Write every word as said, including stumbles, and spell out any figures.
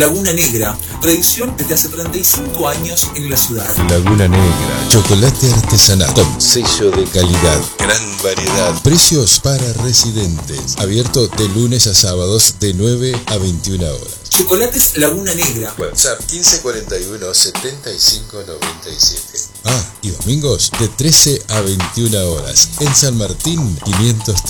Laguna Negra, tradición desde hace treinta y cinco años en la ciudad. Laguna Negra, chocolate artesanal con sello de calidad, gran variedad, precios para residentes, abierto de lunes a sábados de nueve a veintiuna horas. Chocolates Laguna Negra. WhatsApp quince cuarenta y uno setenta y cinco noventa y siete. Ah, y domingos de trece a veintiuna horas en San Martín quinientos